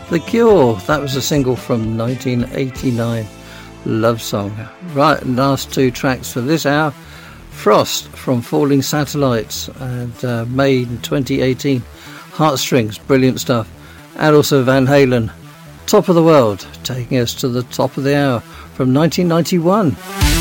The Cure, that was a single from 1989, Love Song. Right, last two tracks for this hour. Frost from Falling Satellites, and made in 2018. Heartstrings, brilliant stuff. And also Van Halen, Top of the World, taking us to the top of the hour from 1991.